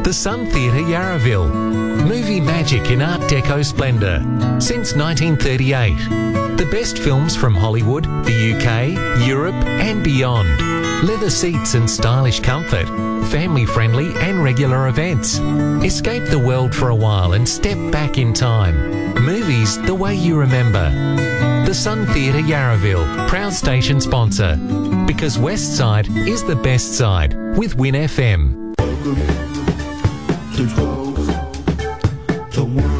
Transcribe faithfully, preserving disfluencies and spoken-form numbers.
The Sun Theatre Yarraville. Movie magic in Art Deco splendour. Since nineteen thirty-eight. The best films from Hollywood, the U K, Europe and beyond. Leather seats and stylish comfort. Family-friendly and regular events. Escape the world for a while and step back in time. Movies the way you remember. The Sun Theatre Yarraville, proud station sponsor. Because West Side is the best side with Win F M. Welcome to twelve to one.